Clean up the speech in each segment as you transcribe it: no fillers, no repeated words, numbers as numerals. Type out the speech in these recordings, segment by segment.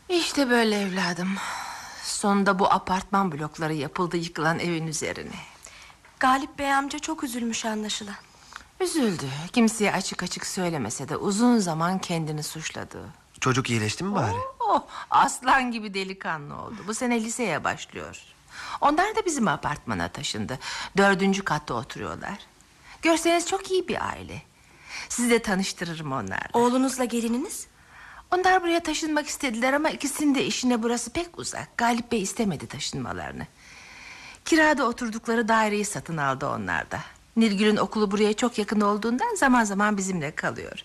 İşte böyle evladım. Sonunda bu apartman blokları yapıldı yıkılan evin üzerine. Galip Bey amca çok üzülmüş anlaşılan. Üzüldü. Kimseye açık açık söylemese de uzun zaman kendini suçladı. Çocuk iyileşti mi bari? Aslan gibi delikanlı oldu. Bu sene liseye başlıyor. Onlar da bizim apartmana taşındı. 4. katta oturuyorlar. Görseniz çok iyi bir aile. Sizi de tanıştırırım onlarla. Oğlunuzla gelininiz? Onlar buraya taşınmak istediler ama ikisinin de işine burası pek uzak. Galip Bey istemedi taşınmalarını. Kirada oturdukları daireyi satın aldı onlar da. Nilgül'ün okulu buraya çok yakın olduğundan zaman zaman bizimle kalıyor.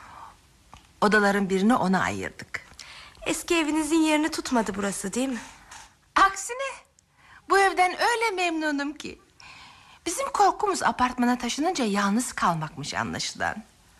Odaların birini ona ayırdık. Eski evinizin yerini tutmadı burası değil mi? Aksine bu evden öyle memnunum ki. Bizim korkumuz apartmana taşınınca yalnız kalmakmış anlaşılan.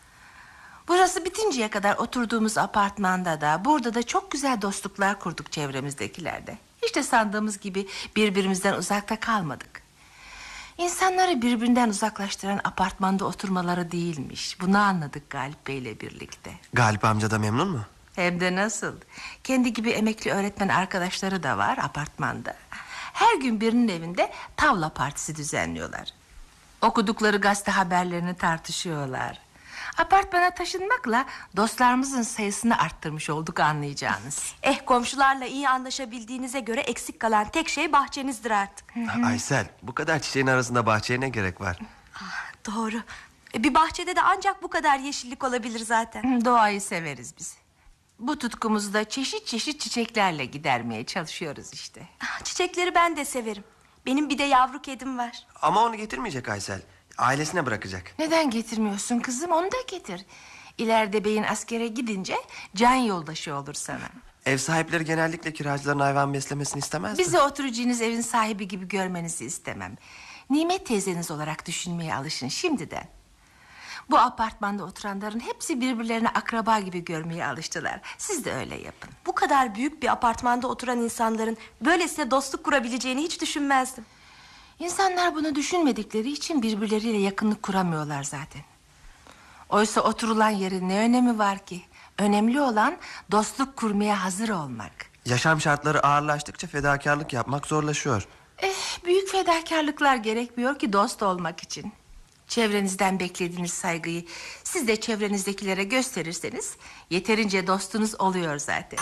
Burası bitinceye kadar oturduğumuz apartmanda da burada da çok güzel dostluklar kurduk çevremizdekilerde. Hiç de sandığımız gibi birbirimizden uzakta kalmadık. İnsanları birbirinden uzaklaştıran apartmanda oturmaları değilmiş. Bunu anladık Galip Bey'le birlikte. Galip amca da memnun mu? Hem de nasıl. Kendi gibi emekli öğretmen arkadaşları da var apartmanda. Her gün birinin evinde tavla partisi düzenliyorlar. Okudukları gazete haberlerini tartışıyorlar. Apartmana taşınmakla dostlarımızın sayısını arttırmış olduk anlayacağınız. Komşularla iyi anlaşabildiğinize göre eksik kalan tek şey bahçenizdir artık. Aysel, bu kadar çiçeğin arasında bahçeye ne gerek var? Doğru. Bir bahçede de ancak bu kadar yeşillik olabilir zaten. Doğayı severiz biz. Bu tutkumuzu da çeşit çeşit çiçeklerle gidermeye çalışıyoruz işte. Çiçekleri ben de severim. Benim bir de yavru kedim var. Ama onu getirmeyecek Aysel. Ailesine bırakacak. Neden getirmiyorsun kızım? Onu da getir. İleride beyin askere gidince can yoldaşı olur sana. Ev sahipleri genellikle kiracıların hayvan beslemesini istemez mi? Bizi oturacağınız evin sahibi gibi görmenizi istemem. Nimet teyzeniz olarak düşünmeye alışın şimdiden. Bu apartmanda oturanların hepsi birbirlerine akraba gibi görmeye alıştılar. Siz de öyle yapın. Bu kadar büyük bir apartmanda oturan insanların böylesine dostluk kurabileceğini hiç düşünmezdim. İnsanlar bunu düşünmedikleri için birbirleriyle yakınlık kuramıyorlar zaten. Oysa oturulan yerin ne önemi var ki? Önemli olan dostluk kurmaya hazır olmak. Yaşam şartları ağırlaştıkça fedakarlık yapmak zorlaşıyor. Büyük fedakarlıklar gerekmiyor ki dost olmak için. Çevrenizden beklediğiniz saygıyı siz de çevrenizdekilere gösterirseniz yeterince dostunuz oluyor zaten.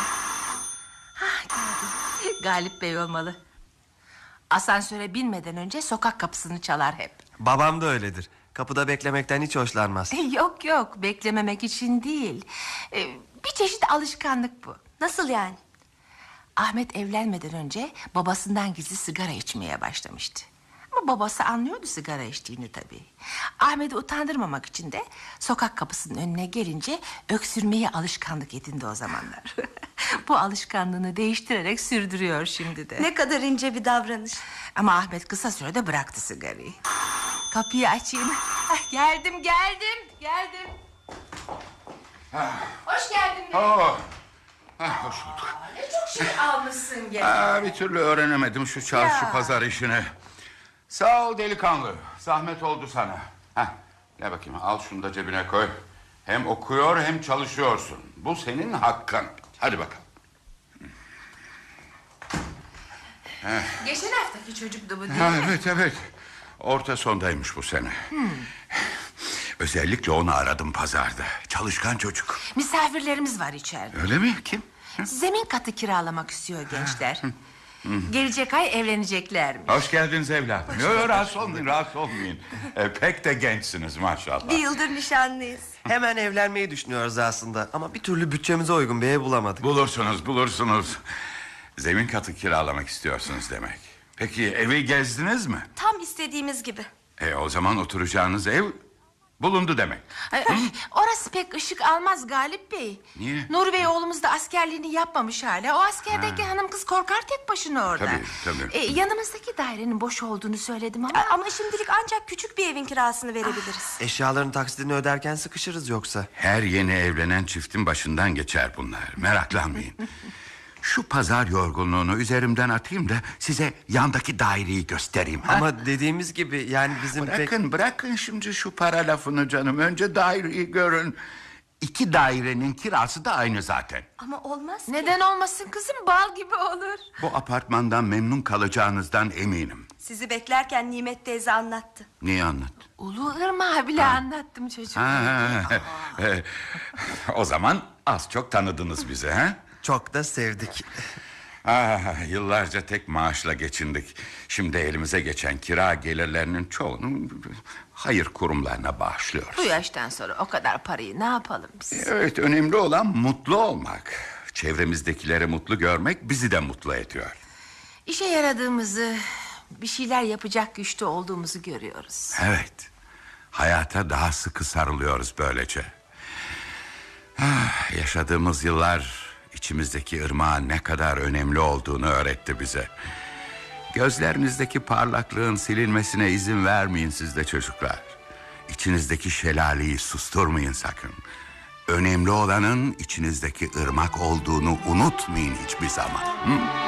Geldi. Galip Bey olmalı. Asansöre binmeden önce sokak kapısını çalar hep. Babam da öyledir. Kapıda beklemekten hiç hoşlanmaz. Yok beklememek için değil. Bir çeşit alışkanlık bu. Nasıl yani? Ahmet evlenmeden önce babasından gizli sigara içmeye başlamıştı. Ama babası anlıyordu sigara içtiğini tabii. Ahmet'i utandırmamak için de sokak kapısının önüne gelince öksürmeyi alışkanlık edindi o zamanlar. Bu alışkanlığını değiştirerek sürdürüyor şimdi de. Ne kadar ince bir davranış. Ama Ahmet kısa sürede bıraktı sigarayı. Kapıyı açayım. Geldim. Hoş geldin. Hoş bulduk. Ne çok şey almışsın gene. Bir türlü öğrenemedim şu çarşı pazar işini. Sağ ol delikanlı. Zahmet oldu sana. Gel bakayım, al şunu da cebine koy. Hem okuyor hem çalışıyorsun. Bu senin hakkın. Hadi bakalım. Geçen haftaki çocuktu bu değil mi? Evet. Orta sondaymış bu sene. Özellikle onu aradım pazarda. Çalışkan çocuk. Misafirlerimiz var içeride. Öyle mi? Kim? Zemin katı kiralamak istiyor gençler. Gelecek ay evleneceklermiş. Hoş geldiniz evladım. Yok, rahatsız olmayın. Pek de gençsiniz maşallah. Bir yıldır nişanlıyız. Hemen evlenmeyi düşünüyoruz aslında. Ama bir türlü bütçemize uygun bir ev bulamadık. Bulursunuz. Zemin katı kiralamak istiyorsunuz demek. Peki evi gezdiniz mi? Tam istediğimiz gibi. O zaman oturacağınız ev bulundu demek. Orası pek ışık almaz Galip Bey. Niye? Nuri Bey oğlumuz da askerliğini yapmamış hala. O askerdeki hanım kız korkar tek başına orada. Tabii. Yanımızdaki dairenin boş olduğunu söyledim ama... Ama şimdilik ancak küçük bir evin kirasını verebiliriz. Eşyaların taksidini öderken sıkışırız yoksa. Her yeni evlenen çiftin başından geçer bunlar. Meraklanmayın. Şu pazar yorgunluğunu üzerimden atayım da size yandaki daireyi göstereyim. Ama dediğimiz gibi yani bizim Bırakın şimdi şu para lafını canım. Önce daireyi görün. 2 dairenin kirası da aynı zaten. Ama olmaz ki. Neden olmasın kızım, bal gibi olur. Bu apartmandan memnun kalacağınızdan eminim. Sizi beklerken Nimet teyze anlattı. Niye anlat? Ulu Irmak'a bile anlattım çocuğum. O zaman az çok tanıdınız bizi, ha? Çok da sevdik. Yıllarca tek maaşla geçindik. Şimdi elimize geçen kira gelirlerinin çoğunu hayır kurumlarına bağışlıyoruz. Bu yaştan sonra o kadar parayı ne yapalım biz? Evet, önemli olan mutlu olmak. Çevremizdekileri mutlu görmek bizi de mutlu ediyor. İşe yaradığımızı, bir şeyler yapacak güçte olduğumuzu görüyoruz. Evet, hayata daha sıkı sarılıyoruz böylece. Yaşadığımız yıllar içimizdeki ırmağın ne kadar önemli olduğunu öğretti bize. Gözlerinizdeki parlaklığın silinmesine izin vermeyin siz de çocuklar. İçinizdeki şelaleyi susturmayın sakın. Önemli olanın içinizdeki ırmak olduğunu unutmayın hiçbir zaman. Hı?